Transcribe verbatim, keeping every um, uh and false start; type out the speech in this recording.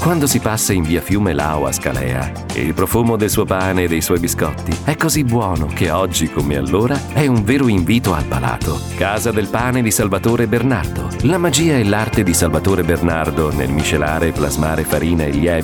Quando si passa in via Fiumelao a Scalea, il profumo del suo pane e dei suoi biscotti è così buono che oggi, come allora, è un vero invito al palato. Casa del Pane di Salvatore Bernardo. La magia e l'arte di Salvatore Bernardo nel miscelare e plasmare farina e lievito